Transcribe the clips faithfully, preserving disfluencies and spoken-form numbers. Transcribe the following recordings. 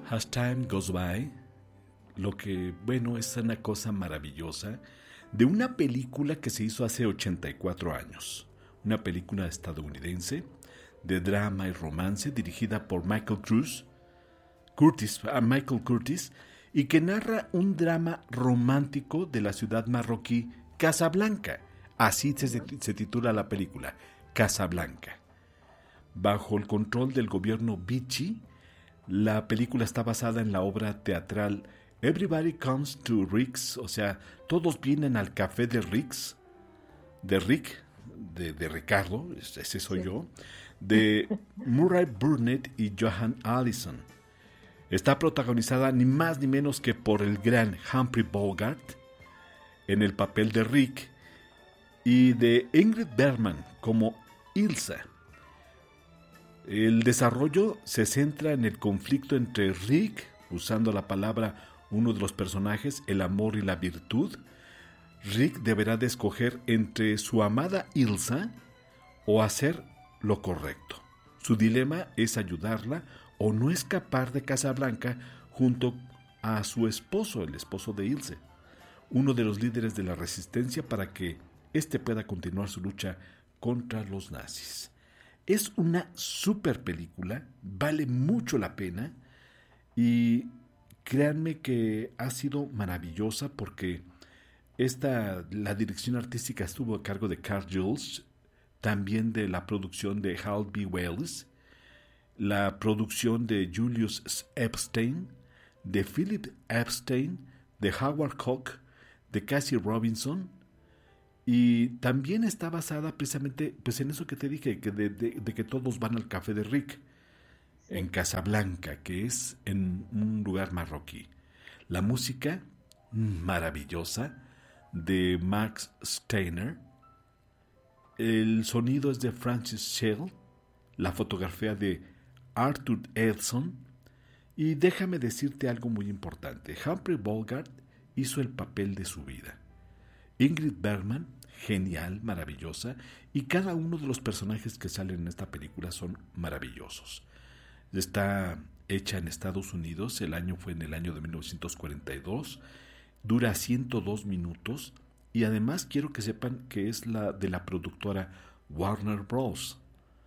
As Time Goes By, lo que, bueno, es una cosa maravillosa de una película que se hizo hace ochenta y cuatro años. Una película estadounidense de drama y romance dirigida por Michael Cruz, Curtis, a Michael Curtis, y que narra un drama romántico de la ciudad marroquí Casablanca. Así se, se titula la película, Casablanca. Bajo el control del gobierno Vichy, la película está basada en la obra teatral Everybody Comes to Rick's, o sea, todos vienen al café de Rick's, de Rick, de, de Ricardo, ese soy sí. yo, de Murray Burnett y Johan Allison. Está protagonizada ni más ni menos que por el gran Humphrey Bogart en el papel de Rick y de Ingrid Bergman como Ilsa. El desarrollo se centra en el conflicto entre Rick, usando la palabra uno de los personajes, el amor y la virtud. Rick deberá de escoger entre su amada Ilsa o hacer lo correcto. Su dilema es ayudarla o no escapar de Casablanca junto a su esposo, el esposo de Ilse, uno de los líderes de la resistencia, para que éste pueda continuar su lucha contra los nazis. Es una super película, vale mucho la pena y créanme que ha sido maravillosa porque esta, la dirección artística estuvo a cargo de Carl Jules, también de la producción de Hal B. Wells, la producción de Julius Epstein, de Philip Epstein, de Howard Koch, de Cassie Robinson, y también está basada precisamente pues, en eso que te dije, que de, de, de que todos van al café de Rick, sí. en Casablanca, que es en un lugar marroquí. La música maravillosa de Max Steiner, el sonido es de Francis Shell, la fotografía de Arthur Edson, y déjame decirte algo muy importante. Humphrey Bogart hizo el papel de su vida. Ingrid Bergman, genial, maravillosa, y cada uno de los personajes que salen en esta película son maravillosos. Está hecha en Estados Unidos, el año fue en el año de mil novecientos cuarenta y dos, dura ciento dos minutos, y además quiero que sepan que es la de la productora Warner Bros.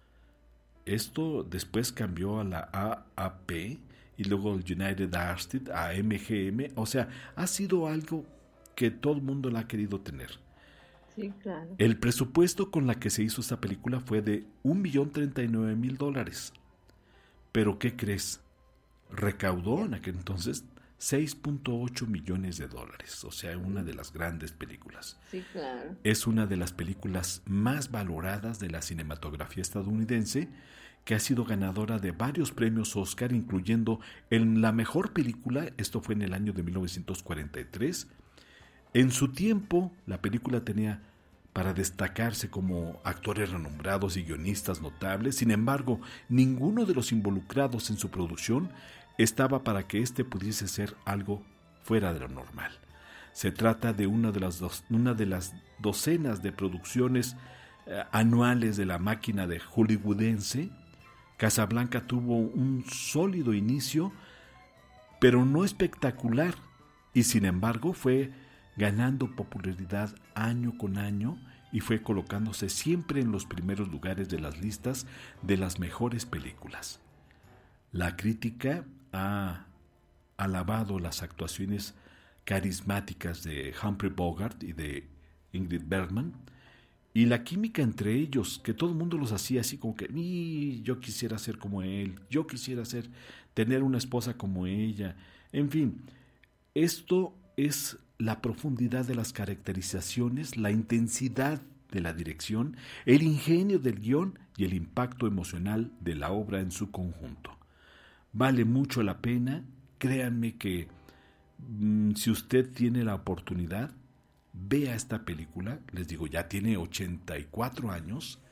Esto después cambió a la A A P y luego el United Artists a M G M, o sea, ha sido algo que todo el mundo la ha querido tener. Sí, claro. El presupuesto con la que se hizo esta película fue de un millón treinta y nueve mil dólares. Pero ¿qué crees? Recaudó en aquel entonces seis punto ocho millones de dólares, o sea, una de las grandes películas. Sí, claro. Es una de las películas más valoradas de la cinematografía estadounidense, que ha sido ganadora de varios premios Oscar, incluyendo en la mejor película, esto fue en el año de mil novecientos cuarenta y tres. En su tiempo, la película tenía para destacarse como actores renombrados y guionistas notables. Sin embargo, ninguno de los involucrados en su producción estaba para que éste pudiese ser algo fuera de lo normal. Se trata de una de las, dos, una de las docenas de producciones eh, anuales de la máquina de hollywoodense. Casablanca tuvo un sólido inicio, pero no espectacular, y sin embargo fue ganando popularidad año con año y fue colocándose siempre en los primeros lugares de las listas de las mejores películas. La crítica ha alabado las actuaciones carismáticas de Humphrey Bogart y de Ingrid Bergman, y la química entre ellos, que todo el mundo los hacía así como que yo quisiera ser como él, yo quisiera ser, tener una esposa como ella, en fin, esto es la profundidad de las caracterizaciones, la intensidad de la dirección, el ingenio del guión y el impacto emocional de la obra en su conjunto. Vale mucho la pena, créanme que mmm, si usted tiene la oportunidad, vea esta película, les digo, ya tiene ochenta y cuatro años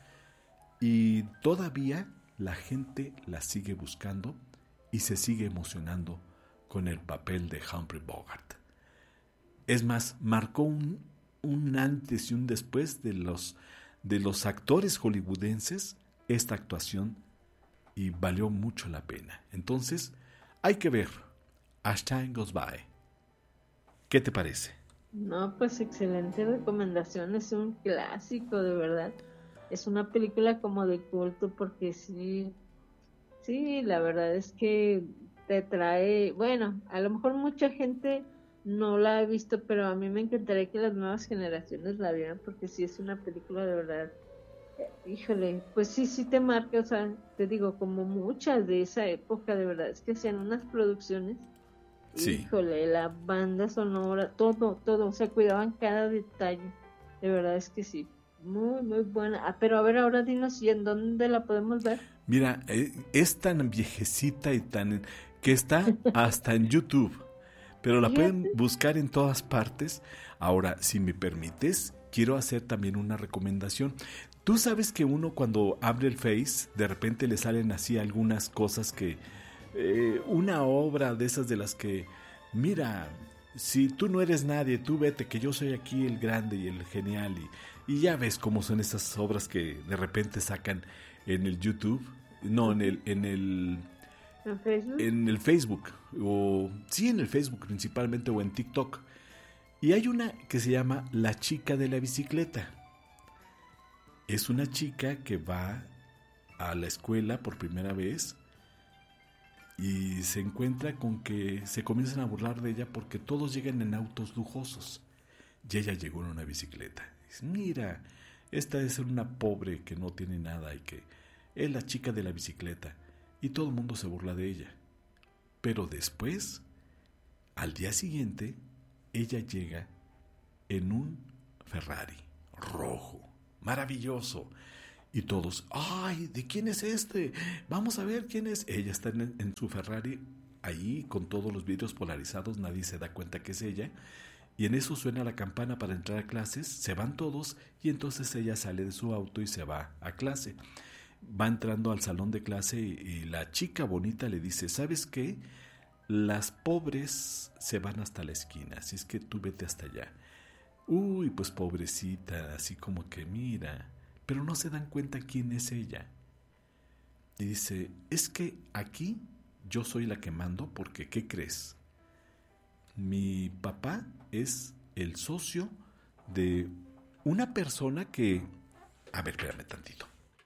y todavía la gente la sigue buscando y se sigue emocionando con el papel de Humphrey Bogart. Es más, marcó un, un antes y un después de los, de los actores hollywoodenses esta actuación y valió mucho la pena. Entonces, Hay que ver As Time Goes By. ¿Qué te parece? No, pues excelente recomendación, es un clásico de verdad. Es una película como de culto porque sí, sí, la verdad es que te trae, bueno, a lo mejor mucha gente no la ha visto, pero a mí me encantaría que las nuevas generaciones la vieran porque sí es una película de verdad. eh, Híjole, pues sí, sí te marca, o sea, te digo, como muchas de esa época, de verdad, es que hacían unas producciones. Sí. Híjole, la banda sonora, todo, todo, o sea, cuidaban cada detalle. De verdad es que sí, muy, muy buena. Ah, pero a ver, ahora dinos, ¿y en dónde la podemos ver? Mira, eh, es tan viejecita y tan... que está hasta en YouTube, pero la pueden Fíjate. buscar en todas partes. Ahora, si me permites, quiero hacer también una recomendación. Tú sabes que uno cuando abre el Face, de repente le salen así algunas cosas que... eh, una obra de esas de las que, mira, si tú no eres nadie, tú vete, que yo soy aquí el grande y el genial. Y, y ya ves cómo son esas obras que de repente sacan en el YouTube, no, en Ujú. el, en el, ¿En Facebook? en el Facebook, o sí, en el Facebook principalmente, o en TikTok. Y hay una que se llama La chica de la bicicleta. Es una chica que va a la escuela por primera vez y se encuentra con que se comienzan a burlar de ella porque todos llegan en autos lujosos y ella llegó en una bicicleta. Dice, mira, esta debe ser una pobre que no tiene nada y que es la chica de la bicicleta, y todo el mundo se burla de ella. Pero después, al día siguiente, ella llega en un Ferrari rojo, maravilloso. Y todos, ay, ¿de quién es este? Vamos a ver quién es. Ella está en, en su Ferrari, ahí con todos los vidrios polarizados, nadie se da cuenta que es ella. Y en eso suena la campana para entrar a clases, se van todos y entonces ella sale de su auto y se va a clase. Va entrando al salón de clase y, y la chica bonita le dice, ¿sabes qué? Las pobres se van hasta la esquina, así es que tú vete hasta allá. Uy, pues pobrecita, así como que mira, pero no se dan cuenta quién es ella. Y dice, es que aquí yo soy la que mando porque, ¿qué crees? Mi papá es el socio de una persona que... A ver, espérame tantito.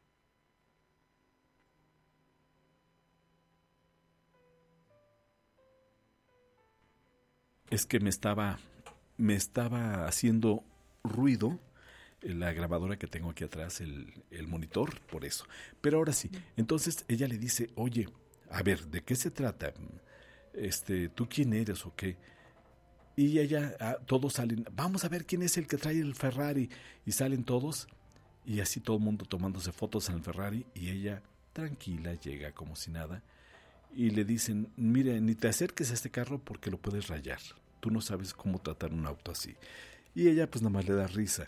Es que me estaba, me estaba haciendo ruido la grabadora que tengo aquí atrás, el, el monitor, por eso. Pero ahora sí, entonces ella le dice, oye, a ver, ¿de qué se trata? Este, ¿tú quién eres o qué? Y ella, ah, todos salen, vamos a ver quién es el que trae el Ferrari. Y salen todos, y así todo el mundo tomándose fotos en el Ferrari, y ella, tranquila, llega como si nada. Y le dicen, mire, ni te acerques a este carro porque lo puedes rayar. Tú no sabes cómo tratar un auto así. Y ella pues nada más le da risa.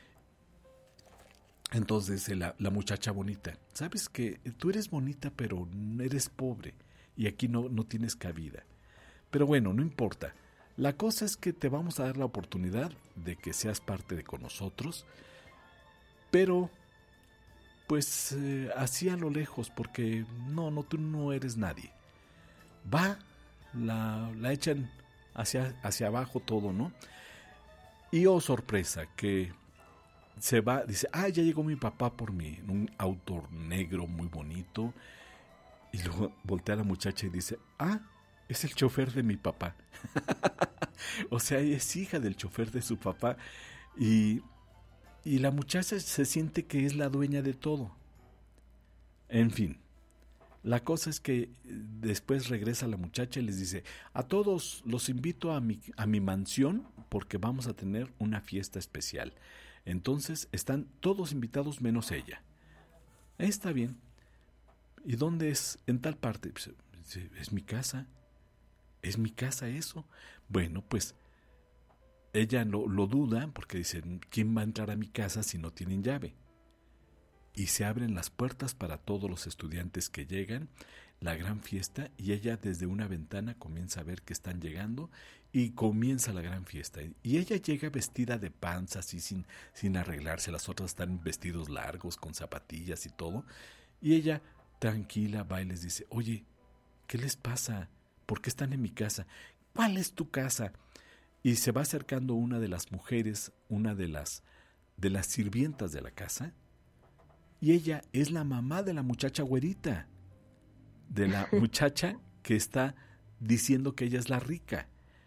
Entonces dice la, la muchacha bonita, sabes que tú eres bonita pero eres pobre y aquí no, no tienes cabida. Pero bueno, no importa. La cosa es que te vamos a dar la oportunidad de que seas parte de con nosotros, pero pues eh, así a lo lejos, porque no, no, tú no eres nadie. Va, la, la echan hacia, hacia abajo todo, ¿no? Y oh sorpresa, que se va, dice, ah, ya llegó mi papá por mí, en un auto negro muy bonito. Y luego voltea a la muchacha y dice, ah, es el chofer de mi papá. O sea, ella es hija del chofer de su papá. Y, y la muchacha se siente que es la dueña de todo. En fin, la cosa es que después regresa la muchacha y les dice, a todos los invito a mi, a mi mansión porque vamos a tener una fiesta especial. Entonces están todos invitados menos ella. Está bien. ¿Y dónde es? En tal parte. Pues, es mi casa. ¿Es mi casa eso? Bueno, pues ella lo, lo duda porque dice, ¿quién va a entrar a mi casa si no tienen llave? Y se abren las puertas para todos los estudiantes que llegan, la gran fiesta, y ella desde una ventana comienza a ver que están llegando y comienza la gran fiesta. Y ella llega vestida de panza, así sin, sin arreglarse, las otras están en vestidos largos, con zapatillas y todo, y ella tranquila va y les dice, oye, ¿qué les pasa? ¿Por qué están en mi casa? ¿Cuál es tu casa? Y se va acercando una de las mujeres, una de las, de las sirvientas de la casa, y ella es la mamá de la muchacha güerita, de la muchacha que está diciendo que ella es la rica.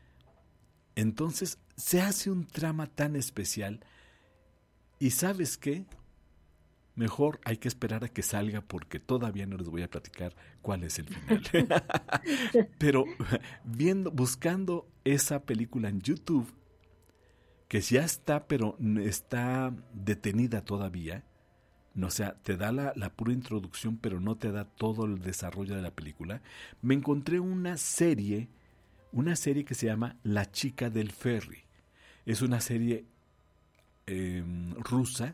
Entonces se hace un trama tan especial, y ¿sabes qué? Mejor hay que esperar a que salga porque todavía no les voy a platicar cuál es el final. Pero viendo, buscando esa película en YouTube, que ya está, pero está detenida todavía, no, o sea, te da la, la pura introducción, pero no te da todo el desarrollo de la película, me encontré una serie, una serie que se llama La chica del ferry. Es una serie eh, rusa,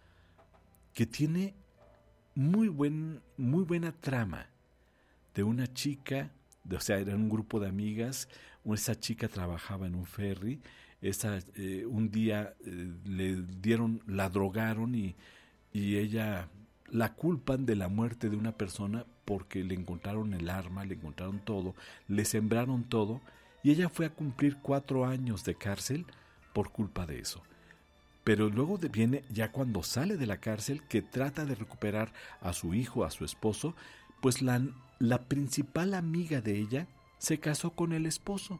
que tiene muy, buen, muy buena trama de una chica, de, o sea, era un grupo de amigas, esa chica trabajaba en un ferry, esa, eh, un día eh, le dieron, la drogaron y, y ella la culpan de la muerte de una persona porque le encontraron el arma, le encontraron todo, le sembraron todo y ella fue a cumplir cuatro años de cárcel por culpa de eso. Pero luego viene, ya cuando sale de la cárcel, que trata de recuperar a su hijo, a su esposo, pues la, la principal amiga de ella se casó con el esposo.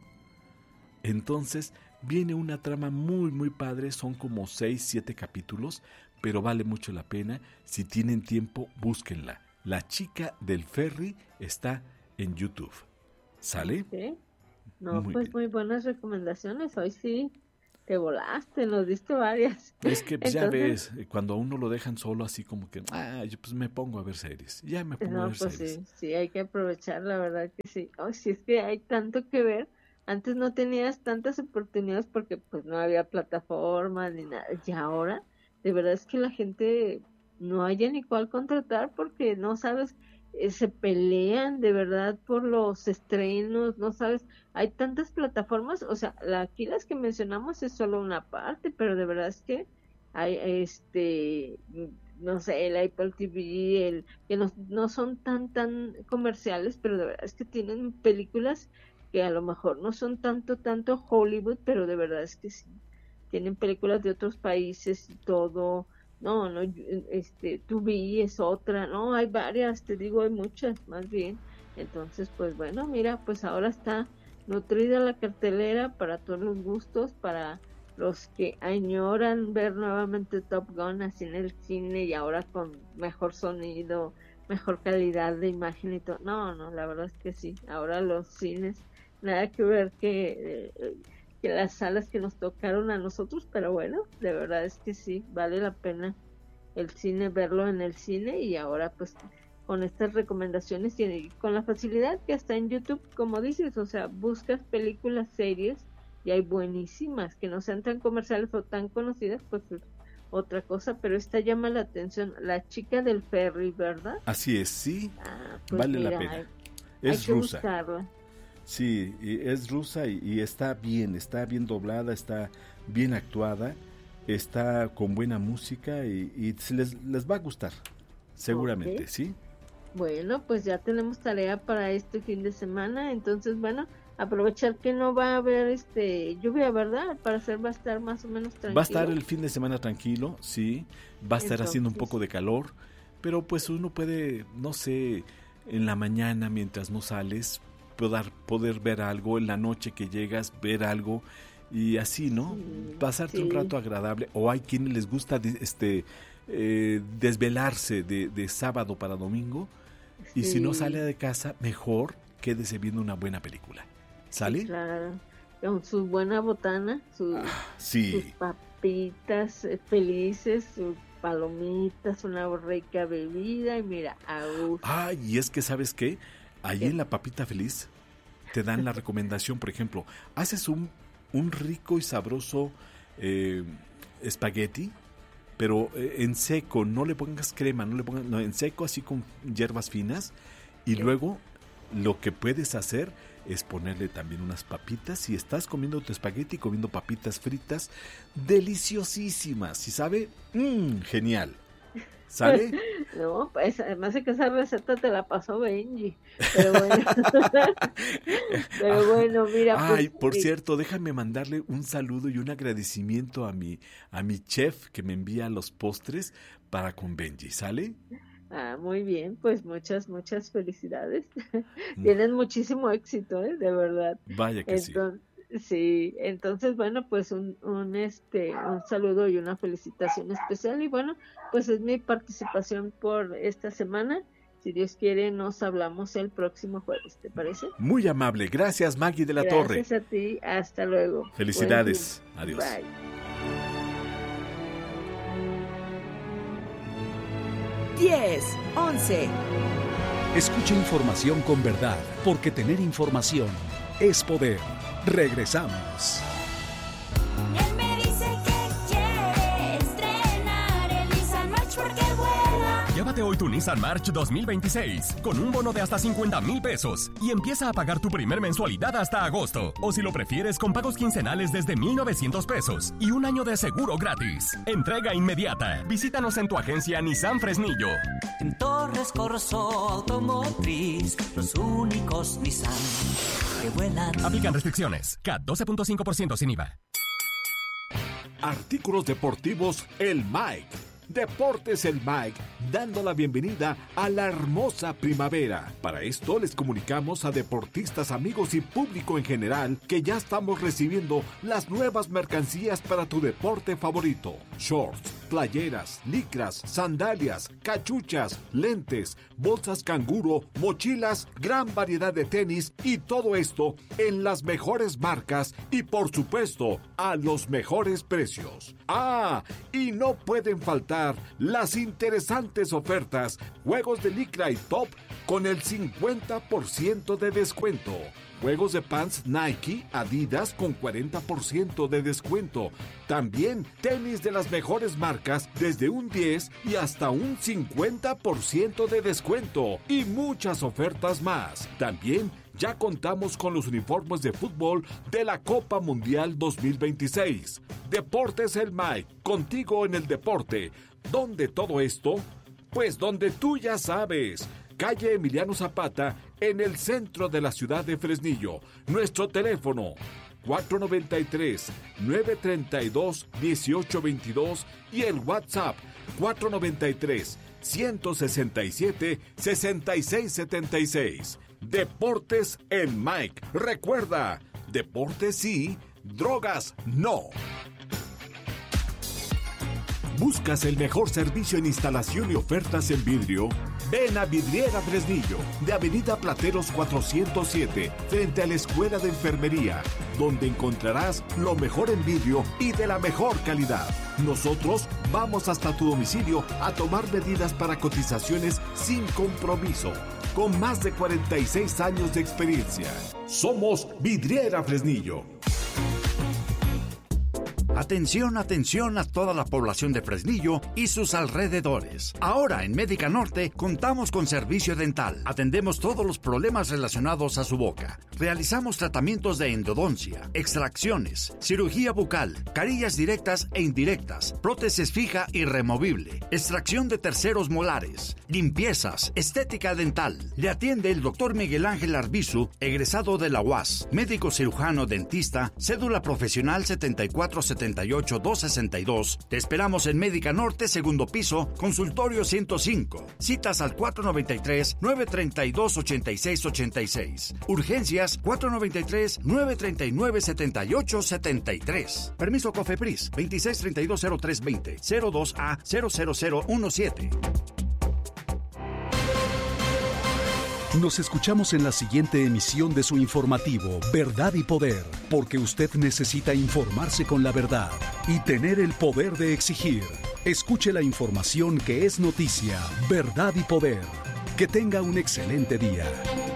Entonces viene una trama muy, muy padre, son como seis, siete capítulos, pero vale mucho la pena. Si tienen tiempo, búsquenla. La chica del ferry está en YouTube. ¿Sale? ¿Sí? No, muy pues bien. muy buenas recomendaciones, hoy sí. Te volaste, nos diste varias. Es que pues, Entonces, ya ves, cuando a uno lo dejan solo así como que, ah, yo pues me pongo a ver series, ya me pongo a no, ver pues series. sí, sí, hay que aprovechar, la verdad que sí. Oh, sí, es que hay tanto que ver. Antes no tenías tantas oportunidades porque pues no había plataformas ni nada. Y ahora, de verdad es que la gente no haya ni cuál contratar porque no sabes, eh, se pelean de verdad por los estrenos, no sabes, hay tantas plataformas, o sea, la, aquí las que mencionamos es solo una parte, pero de verdad es que hay este, no sé, el Apple T V, el que no, no son tan tan comerciales, pero de verdad es que tienen películas que a lo mejor no son tanto tanto Hollywood, pero de verdad es que sí, tienen películas de otros países y todo. No, no, este, Tubi es otra, no, hay varias, te digo, hay muchas, más bien. Entonces, pues bueno, mira, pues ahora está nutrida la cartelera para todos los gustos, para los que añoran ver nuevamente Top Gun así en el cine y ahora con mejor sonido, mejor calidad de imagen y todo. No, no, la verdad es que sí, ahora los cines, nada que ver que... Eh, que las salas que nos tocaron a nosotros, pero bueno, de verdad es que sí, vale la pena el cine, verlo en el cine y ahora pues con estas recomendaciones y con la facilidad que está en YouTube, como dices, o sea, buscas películas, series y hay buenísimas que no sean tan comerciales o tan conocidas, pues es otra cosa, pero esta llama la atención, La chica del ferry, ¿verdad? Así es, sí, Ah, pues vale mira, la pena. hay, hay Es que rusa. buscarla. Sí, es rusa y, y está bien, está bien doblada, está bien actuada, está con buena música y, y les, les va a gustar, seguramente, Okay. ¿sí? Bueno, pues ya tenemos tarea para este fin de semana, entonces bueno, aprovechar que no va a haber este lluvia, ¿verdad? Al parecer va a estar más o menos tranquilo. Va a estar el fin de semana tranquilo, sí, va a estar Entonces, haciendo un poco de calor, pero pues uno puede, no sé, en la mañana mientras no sales, poder, poder ver algo, en la noche que llegas, ver algo y así, ¿no? sí, Pasarte sí, un rato agradable, o hay quienes les gusta este eh, desvelarse de, de sábado para domingo, y si no sale sí, de casa, mejor quédese viendo una buena película. sí, ¿Sale? claro. Con su buena botana, sus, Sí. sus papitas eh, felices, sus palomitas, una rica bebida y mira, a gusto. Ah, y es que, ¿sabes qué? Ahí ¿Qué? en la papita feliz te dan la recomendación, por ejemplo, haces un, un rico y sabroso eh, espagueti, pero eh, en seco, no le pongas crema, no le pongas, no, en seco así con hierbas finas, y Sí. luego lo que puedes hacer es ponerle también unas papitas y estás comiendo tu espagueti, comiendo papitas fritas deliciosísimas, ¿y sabe? Mmm, genial. ¿Sale? No, pues además de que esa receta te la pasó Benji. Pero bueno. Pero bueno, mira. Ay, pues, por eh, cierto, déjame mandarle un saludo y un agradecimiento a mi, a mi chef que me envía los postres para con Benji, ¿sale? Ah, muy bien, pues muchas, muchas felicidades. Tienen muchísimo éxito, ¿eh? De verdad. Vaya que sí. Entonces, sí, entonces, bueno, pues un, un, este, un saludo y una felicitación especial. Y bueno, pues es mi participación por esta semana. Si Dios quiere, nos hablamos el próximo jueves, ¿te parece? Muy amable. Gracias, Maggie de la Torre. Gracias a ti. Hasta luego. Felicidades. Adiós. Bye. diez, once. Escucha información con verdad, porque tener información es poder. Regresamos. Él me dice que quiere estrenar el Nissan March porque vuela. Llévate hoy tu Nissan March dos mil veintiséis con un bono de hasta cincuenta mil pesos y empieza a pagar tu primer mensualidad hasta agosto. O si lo prefieres, con pagos quincenales desde mil novecientos pesos y un año de seguro gratis. Entrega inmediata. Visítanos en tu agencia Nissan Fresnillo. En Torres Corso Automotriz, los únicos Nissan que vuelan. Aplican restricciones. C A T doce punto cinco por ciento sin I V A. Artículos deportivos El Mike. Deportes El Mike, dando la bienvenida a la hermosa primavera. Para esto les comunicamos a deportistas, amigos y público en general que ya estamos recibiendo las nuevas mercancías para tu deporte favorito. Shorts, playeras, licras, sandalias, cachuchas, lentes, bolsas canguro, mochilas, gran variedad de tenis y todo esto en las mejores marcas y por supuesto a los mejores precios. Ah, y no pueden faltar las interesantes ofertas, juegos de licra y top con el cincuenta por ciento de descuento. Juegos de pants Nike, Adidas con cuarenta por ciento de descuento. También tenis de las mejores marcas desde un diez y hasta un cincuenta por ciento de descuento. Y muchas ofertas más. También ya contamos con los uniformes de fútbol de la Copa Mundial dos mil veintiséis. Deportes El Mike, contigo en el deporte. ¿Dónde todo esto? Pues donde tú ya sabes. Calle Emiliano Zapata, en el centro de la ciudad de Fresnillo. Nuestro teléfono cuatro noventa y tres, nueve treinta y dos, dieciocho veintidós y el WhatsApp cuatro noventa y tres, ciento sesenta y siete, sesenta y seis setenta y seis. Deportes El Mike. Recuerda, deportes sí, drogas no. ¿Buscas el mejor servicio en instalación y ofertas en vidrio? Ven a Vidriera Fresnillo, de Avenida Plateros cuatrocientos siete, frente a la Escuela de Enfermería, donde encontrarás lo mejor en vidrio y de la mejor calidad. Nosotros vamos hasta tu domicilio a tomar medidas para cotizaciones sin compromiso, con más de cuarenta y seis años de experiencia. Somos Vidriera Fresnillo. Atención, atención a toda la población de Fresnillo y sus alrededores. Ahora en Médica Norte contamos con servicio dental. Atendemos todos los problemas relacionados a su boca. Realizamos tratamientos de endodoncia, extracciones, cirugía bucal, carillas directas e indirectas, prótesis fija y removible, extracción de terceros molares, limpiezas, estética dental. Le atiende el doctor Miguel Ángel Arbizu, egresado de la U A S, médico cirujano dentista, cédula profesional setenta y cuatro setenta y ocho dos sesenta y dos. Te esperamos en Médica Norte, segundo piso, consultorio ciento cinco. Citas al cuatro noventa y tres, nueve treinta y dos, ochenta y seis ochenta y seis. Urgencias cuatro noventa y tres, nueve treinta y nueve, setenta y ocho setenta y tres. Permiso COFEPRIS veintiséis treinta y dos cero tres veinte, cero dos A cero cero cero uno siete. Nos escuchamos en la siguiente emisión de su informativo Verdad y Poder, porque usted necesita informarse con la verdad y tener el poder de exigir. Escuche la información que es noticia, Verdad y Poder. Que tenga un excelente día.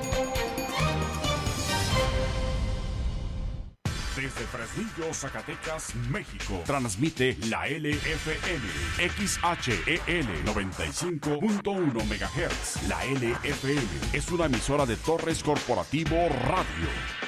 Desde Fresnillo, Zacatecas, México, transmite la L F M, X H E L noventa y cinco punto uno megahertz. La L F M es una emisora de Torres Corporativo Radio.